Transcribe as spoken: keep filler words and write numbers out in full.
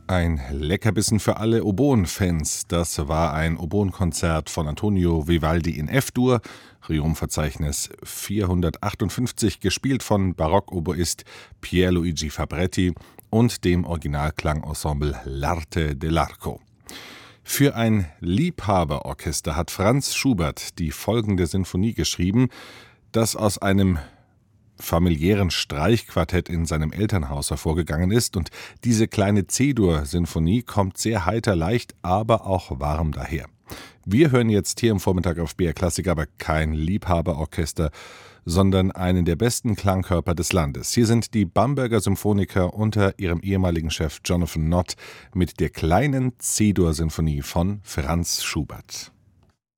Ein Leckerbissen für alle Oboen-Fans. Das war ein Oboenkonzert von Antonio Vivaldi in F-Dur, Triumphverzeichnis vierhundertachtundfünfzig, gespielt von Barockoboist Pierluigi Fabretti und dem Originalklangensemble L'Arte dell'Arco. Für ein Liebhaberorchester hat Franz Schubert die folgende Sinfonie geschrieben, das aus einem familiären Streichquartett in seinem Elternhaus hervorgegangen ist, und diese kleine C-Dur-Sinfonie kommt sehr heiter, leicht, aber auch warm daher. Wir hören jetzt hier im Vormittag auf B R Klassik aber kein Liebhaberorchester, sondern einen der besten Klangkörper des Landes. Hier sind die Bamberger Symphoniker unter ihrem ehemaligen Chef Jonathan Nott mit der kleinen C-Dur-Sinfonie von Franz Schubert.